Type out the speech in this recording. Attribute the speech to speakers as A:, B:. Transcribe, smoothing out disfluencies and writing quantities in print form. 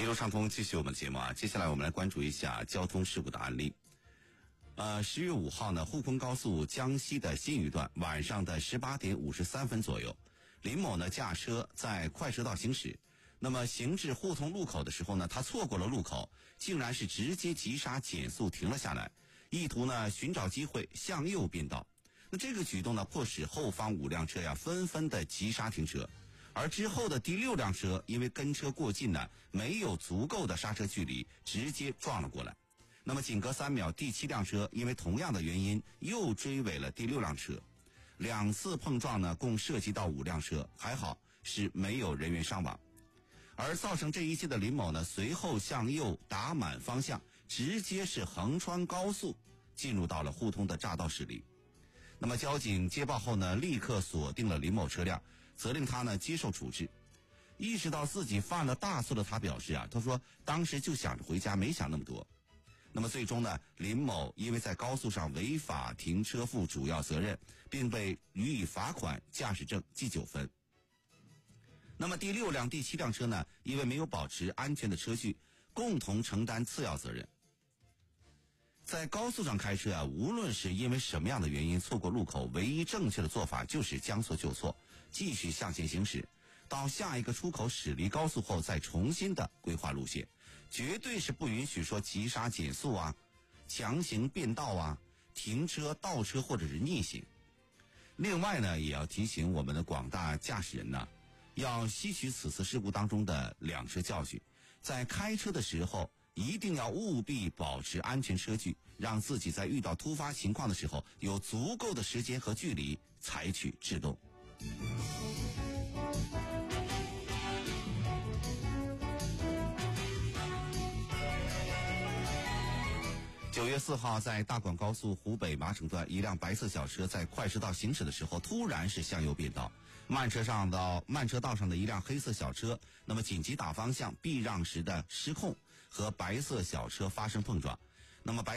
A: 周畅通继续我们节目接下来我们来关注一下交通事故的案例。10月5号呢，沪昆高速江西的新余段晚上的18点53分左右，林某呢驾车在快车道行驶，那么行至互通路口的时候呢，他错过了路口，竟然是直接急刹减速停了下来，意图呢寻找机会向右变道。那这个举动呢，迫使后方5辆车纷纷的急刹停车，而之后的第6辆车因为跟车过近呢，没有足够的刹车距离，直接撞了过来。那么仅隔3秒，第7辆车因为同样的原因又追尾了第6辆车，2次碰撞呢，共涉及到5辆车，还好是没有人员伤亡。而造成这一切的林某呢，随后向右打满方向，直接是横穿高速，进入到了互通的匝道室里。那么交警接报后呢，立刻锁定了林某车辆，责令他呢接受处置。意识到自己犯了大错的他表示他说当时就想着回家，没想那么多。那么最终呢，林某因为在高速上违法停车负主要责任，并被予以罚款，驾驶证记9分。那么第6辆、第7辆车呢，因为没有保持安全的车距，共同承担次要责任。在高速上开车无论是因为什么样的原因错过路口，唯一正确的做法就是将错就错，继续向前行驶，到下一个出口驶离高速后再重新的规划路线，绝对是不允许说急刹减速强行变道停车倒车或者是逆行。另外呢，也要提醒我们的广大驾驶人要吸取此次事故当中的2次教训，在开车的时候一定要务必保持安全车距，让自己在遇到突发情况的时候有足够的时间和距离采取制动。9月4号，在大广高速湖北麻城段，一辆白色小车在快车道行驶的时候，突然是向右变道，慢车道上的一辆黑色小车，那么紧急打方向避让时的失控，和白色小车发生碰撞。那么